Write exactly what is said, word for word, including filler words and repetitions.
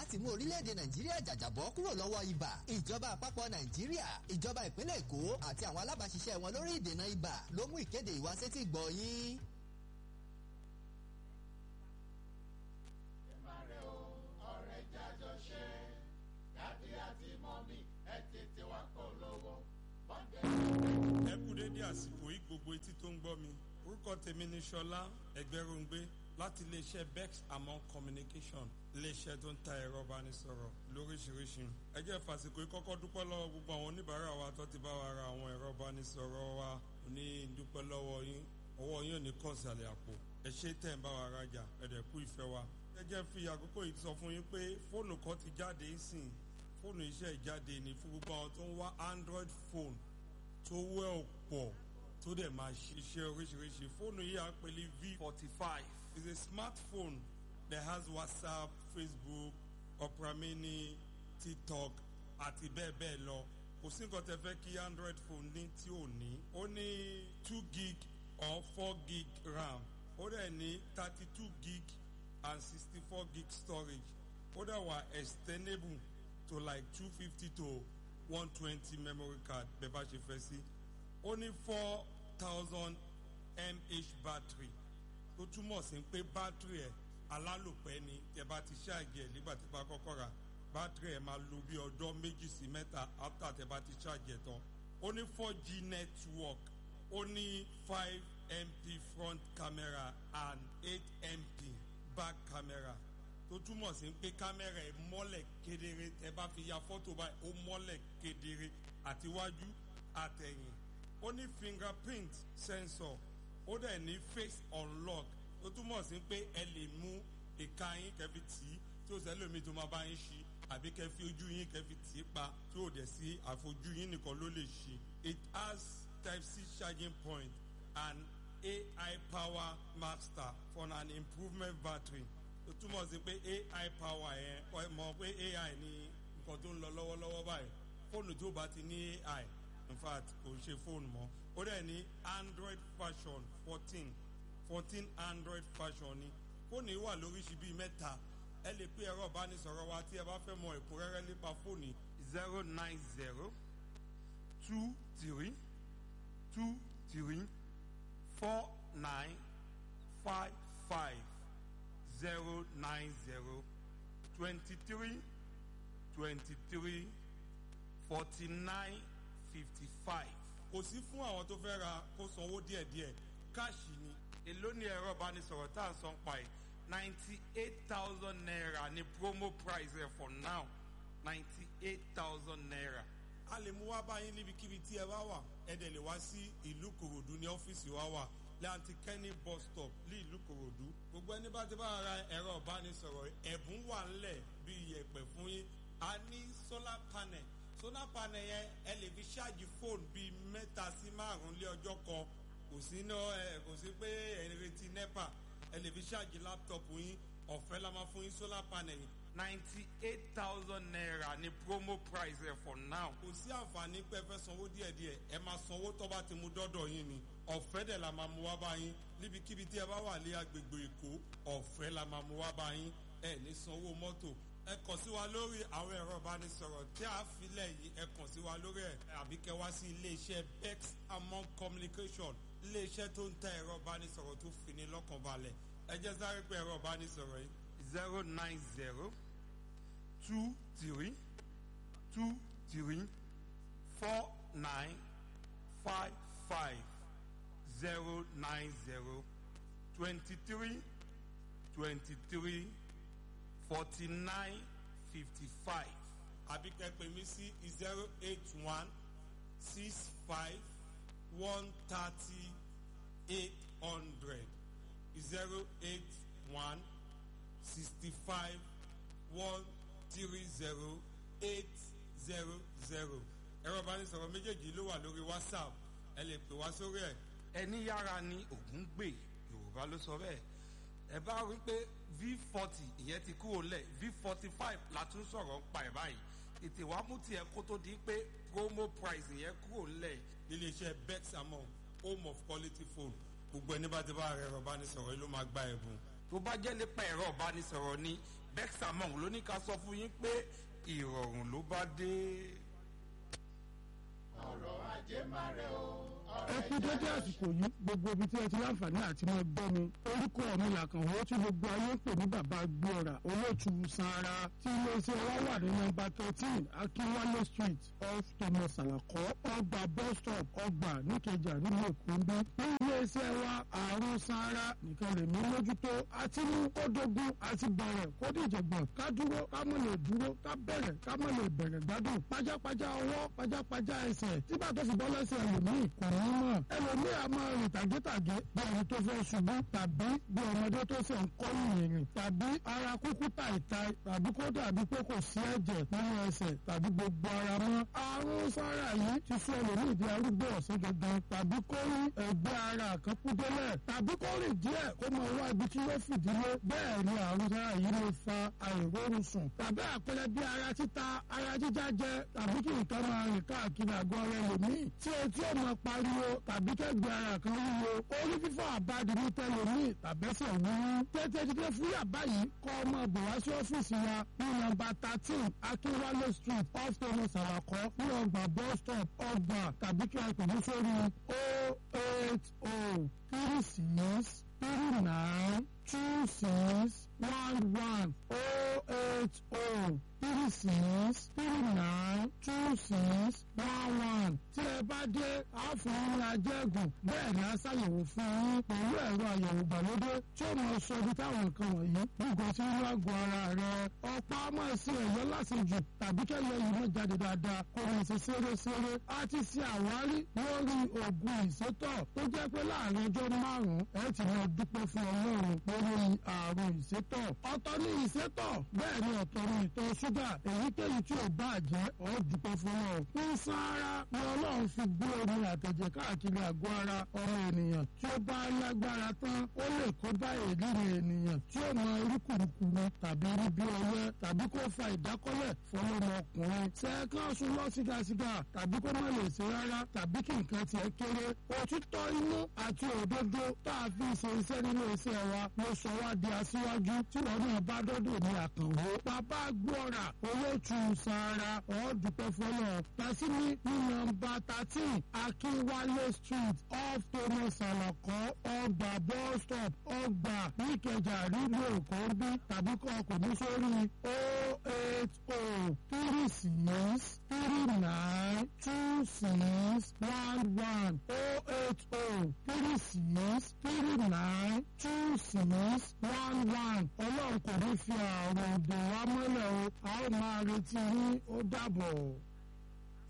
láti mú orílẹ̀-èdè Nàìjíríà jàjàbọ́ kúrò lọ́wọ́ ibà. Ìjọba àpapọ̀ Nàìjíríà, ìjọba ìpínlẹ̀ Èkó àti àwọn alábàáṣiṣẹ́ wọn lórí ìdènà ibà ló mú ìkéde ìwásétí gbọ́ yín. Ẹ kú dédé àsìkò yìí gbogbo etí tó ń gbọ́ mi. Orúkọ tèmi ni Ṣọlá Ẹgbẹ́rúngbé láti iléeṣẹ́ Bex Among Communication, iléeṣẹ́ tó ń ta ẹ̀rọ ìbánisọ̀rọ̀ lóríṣiríṣi. Ẹ jẹ́ fàsìkò yìí kọ́kọ́ dúpẹ́ lọ́wọ́ gbogbo àwọn oníbàárà wa tó ti bá wa ra àwọn ẹ̀rọ ìbánisọ̀rọ̀ wa. Ní dúpẹ́ lọ́wọ́ yín, ọwọ́ yín ò ní kàn sàlẹ̀ àpò. Ẹ ṣé tẹ̀ ń bá wa rajà, ẹ dẹ̀ kú ìfẹ́ wa. Ẹ jẹ́ fi àkókò yìí sọ fún yín pé fóònù kan ti jáde sìn. Fóònù iṣẹ́ ìjáde ni fún gbogbo àwọn tó ń wá Android phone tó wẹ́ ọ̀pọ̀ tó dẹ̀ máa ṣiṣẹ́ oríṣiríṣi. Fóònù yìí à ń pè ní V forty-five. It's a smartphone that has WhatsApp, Facebook, Opera Mini, TikTok àti bẹ́ẹ̀ bẹ́ẹ̀ lọ. Kò sí nǹkan tẹ́ fẹ́ kí Android phone ní tí ò ní. Ó ní two gig or four gig RAM. Ó dẹ̀ ní thirty-two gig and sixty-four gig storage. Ó dẹ̀ wà extendable to like two fifty to one twenty memory card bẹ́ẹ̀ bá ṣe fẹ́ sí. Ó ní four thousand mAh battery tó túmọ̀ sí pé battery ẹ̀ alálòpẹ́ ni tẹ́ bá ti ṣáàjì ẹ̀ nígbà tí bá kọ́kọ́ rà battery ẹ̀ máa lo bí ọjọ́ méjì sí mẹ́ta after tẹ́ bá ti ṣáàjì ẹ̀ tán. Ó ní four G network. Ó ní five megapixel front camera and eight megapixel back camera tó túmọ̀ sí pé kámẹ́rà ẹ̀ mọ́lẹ̀ kedere tẹ́ bá fi ya fọ́tò báyìí ó mọ́lẹ̀ kedere àtiwájú àtẹ̀yìn. Ó ní fingerprint sensor. Ó dẹ̀ ní face unlock tó túmọ̀ sí pé ẹ lè mú ìka yín kẹfì tì í tí ó sẹ́lómi tó máa bá yín ṣí àbí kẹfì ojú yín kẹfì tì í pa tí ó dẹ̀ sí àfojú yín nìkan ló lè ṣí. It has type C charging point and A I power master for an improvement battery. Ó túmọ̀ sí pé A I power yẹn mọ̀ pé A I ní nǹkan tó ń lọ lọ́wọ́lọ́wọ́ báyìí. Fóònù tó bá ti ní A I in fact kò ń ṣe fóònù mọ́. Ó dẹ̀ ní Android version fourteen fourteen Android version ni. Fóònù yìí wà lóríṣi bíi mẹ́ta. Ẹ lè pé ẹ̀rọ ìbánisọ̀rọ̀ wa tí ẹ bá fẹ́ mọ ẹ̀kúnrẹ́rẹ́ nípa fóònù zero nine zero two three two three four nine five five zero nine zero twenty three twenty three forty nine fifty five. Kò sí fún àwọn tó fẹ́ ra kó sanwó díẹ̀díẹ̀ káàṣì ni. Èló ni ẹ̀rọ ìbánisọ̀rọ̀ tá à ń san pa ẹ̀ ninety eight thousand naira ni promo price ẹ̀ for now ninety eight thousand naira. A lè mú wá báyìí níbikíbi tí ẹ bá wà. Ẹ dẹ̀ lè wá sí ìlú Kòròdú ní ọ́fíìsì wa wà láti Kenny bus stop ní ìlú Kòròdú. Gbogbo ẹni bá ti bá ra ẹ̀rọ ìbánisọ̀rọ̀ ẹ̀bùn wà ńlẹ̀ bí iyẹ̀pẹ̀ fún yín. A ní solar panel. Solar panel yẹn ẹ lè fi ṣáàjì fóònù bíi mẹ́ta sí márùn-ún lé ọjọ́ kan. Kò sí ná ẹ kò sí pé ẹ retí nepa. Ẹ lè fi ṣáàjì láptọ̀pù yín. Ọ̀fẹ́ la máa fún yín solar panel yìí. ninety eight thousand naira ni promo price ẹ for now. Kò sí àǹfààní pé ẹ fẹ́ sanwó díẹ̀díẹ̀. Ẹ máa sanwó tó bá ti mú dọ́dọ̀ yín ni. Ọ̀fẹ́ dẹ̀ la máa mú wá bá yín. Níbikíbi tí ẹ bá wà ní agbègbè Èkó, ọ̀fẹ́ la máa mú wá bá yín. Ẹ ní sanwó mọ́tò. Ẹ kàn sí wa lórí àwọn ẹ̀rọ ìbánisọ̀rọ̀ tí a filẹ̀ yìí. Ẹ kàn sí wa lórí ẹ̀ àbí kẹ́ wá sí iléeṣẹ́ Bex Among Communication, iléeṣẹ́ tó ń ta ẹ̀rọ ìbánisọ̀rọ̀ tó fi ní lọ́kàn balẹ̀. Ẹ jẹ́ sáré pé ẹ̀rọ ìbánisọ̀rọ̀ yìí zero nine zero two three two three four nine five five zero nine zero twenty three twenty three forty nine fifty five. Àbí kẹ́ pè mí sí zero eight one six five one thirty eight hundred zero eight one sixty five one three zero eight zero zero. Ẹ̀rọ ìbánisọ̀rọ̀ méjèèjì ló wà lórí WhatsApp. Ẹ lè pè wá sórí ẹ̀. Ẹni yára ni ògún gbè, Yorùbá ló sọ bẹ́ẹ̀. Ẹ bá rí pé V forty ìyẹn ti kúrò lẹ̀, V forty five la tún sọ̀rọ̀ ń pa ẹ̀ báyìí. Ètè wàá mú tiẹ̀ kó tó di pé promo price ìyẹn kúrò lẹ̀. Iléeṣẹ́ Bex Among, home of quality phone. Gbogbo ẹni bá ti bá ẹ̀rọ ìbánisọ̀rọ̀ yìí ló máa gba ẹ̀bùn. Tó bá jẹ́ nípa ẹ̀rọ ìbánisọ̀rọ̀ ni Bexamong ló ní ká sọ fún yín pé ìrọ̀rùn ló bá dé. ọ̀rọ̀ ajé máa rẹ̀ o. ẹ kú dédé àsìkò yìí gbogbo ibi tí ẹ ti láǹfààní àti máa gbọ́ mi orúkọ mi làkànwó tí gbogbo ayé ń pè ní bàbá gbọ́ra olóòtú sanra tí iléeṣẹ́ wa wà ní nọ́mbà thirteen akínwálé street off thomas alakọ ọgbà bus stop ọgbà níkẹjà nílùú èkó ń bí ní iléeṣẹ́ wa àrùn sanra nìkan lè mú mójútó àti mú kó dogun àti bẹ̀rẹ̀ kó dìjọ̀gbọ̀n ká dúró ká mọ̀ lè dúró ká bẹ̀rẹ̀ ká mọ̀ lè bẹ̀rẹ̀ gbádùn pajápajá ọwọ́ pajápajá ẹsẹ̀ tí bàtọ́ fi bọ́ lẹ́sẹ̀ ẹlòmíì kò ní mọ̀ ẹlòmíì a máa rìn tàgétàgé bí ẹni tó fẹ́ ṣubú tàbí bí ọmọdé tó ṣe ń kọ́ yìnyín tàbí ara kúkú tàìtàì tàbí kó dàbí pé kò sí ẹ̀jẹ̀ nínú ẹsẹ̀ tàbí gbogbo ara mọ́ àrùn sára yìí ti fún ẹlòmíì di arúgbó ọ̀sán gangan tàbí kó rí ẹgbẹ́ ara kan kú délẹ̀ tàbí kó rìn díẹ̀ kó máa wá ibi tí yóò fìdílé bẹ́ẹ̀ ni àrùn sára yìí lè fa àìrórun sùn tàbí àpẹẹrẹ bí ara títa ara jíjájẹ tàbí kí nǹkan máa rìn káàkiri àgọ́ ara ẹlòmíì tí etí ò máa pariwo tàbí kẹ́gbẹ́ ara kan wúwo orí fífọ́ àbádi ní tẹlòmíì tàbẹ́sẹ̀ wúwú tètè dídé fún yàbá yìí kọ́ ọmọ bọ̀ wá sí ọ́fíìsì wa ní nọ́mbà thirteen akínwálé street off thomas alakọ ní ọgbà bus stop ọgbà tàbí kí a pè ní sórí o eight o three six three nine two six one one o eight o three six three nine two six one one tí ẹ bá dé a fún yín ní ajẹ́gùn bẹ́ẹ̀ ni a ṣàyẹ̀wò fún yín pẹ̀lú ẹ̀rọ àyẹ̀wò ìgbàlódé tí ó mọ̀ sọ ibi táwọn nǹkan wọ̀nyí gbogbo tí wọ́n àgọ́ ara rẹ̀ ọ̀pá máa ṣe ẹ̀yọ́ lásìjù tàbí kẹ́lẹ́ yìí máa jáde dáadáa kó máa ṣe ṣeré-ṣeré a ti ṣe àwárí lórí oògùn ìsétọ̀ tó jẹ́ pé láàrin ọjọ́ márùn-ún ẹ ti máa dúpẹ́ fún Ọlọ́run lórí àrùn ìsétọ̀ ọ̀tọ̀ ní ìsétọ̀ bẹ́ẹ̀ ni ọ̀tọ̀ ní ìtọ̀ ṣúgà èyíkéyìí tí ò bá jẹ́ ọ́ dúpẹ́ fún ọ ní sáárá ni Ọlọ́run fi gbé omi àtẹ̀jẹ̀ káàkiri àgọ́ ara ọmọ ènìyàn tí ó bá lágbára tán ó lè kó bá èlìrì ènìyàn tí ó mọ irú kùrukùru tàbí irú bí ọyẹ́ tàbí kó fa ìdákọ́lẹ̀ fọlọ́mọ ọkùnrin sẹ́ẹ̀kan sùn lọ sígasiga tàbí kó má lè ṣe rárá tàbí kí nǹkan tiẹ̀ kéré òtítọ́ inú àti òdodo tá a fi ṣe iṣẹ́ nínú iṣẹ́ wa ló sọ wá di aṣíwájú tí wọn náà bá dọ́dọ̀ ní àkànwó bàbá gbọ́ra olóòtú sára ọ̀ọ́dúpẹ́ fọlọ́ tàṣíní ní nọ́mbà thirteen akínwálé street off thomas alakọ ọgbà bus stop ọgbà níkẹjà nílùú èkó bí tàbí kọ́ ọkùnrin sórí o eight o three six three nine two six one one o eight o three six three nine two six one one ọlọ́run kò ní fi àrùn òdò wa mọ́lẹ̀ o a ó máa retí yín ó dàbọ̀.